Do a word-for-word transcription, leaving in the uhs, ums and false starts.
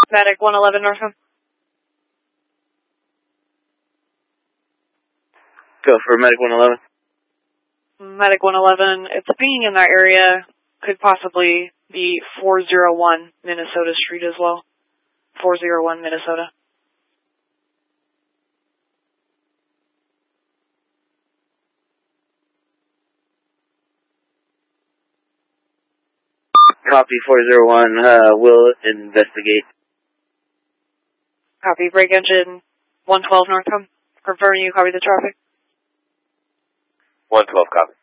Medic one eleven Northcom. Go for Medic one eleven. Medic one eleven, if the pinging in that area could possibly be four oh one Minnesota Street as well. four oh one Minnesota. Copy four oh one, uh, we'll investigate. Copy, break engine one twelve Northcom. Confirming you copy the traffic. one twelve, copy.